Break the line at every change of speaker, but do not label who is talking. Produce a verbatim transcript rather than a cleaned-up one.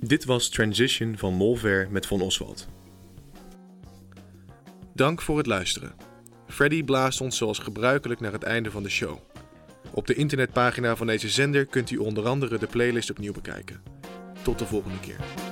Dit was Transition van Molver met Von Oswald. Dank voor het luisteren. Freddy blaast ons zoals gebruikelijk naar het einde van de show. Op de internetpagina van deze zender kunt u onder andere de playlist opnieuw bekijken. Tot de volgende keer.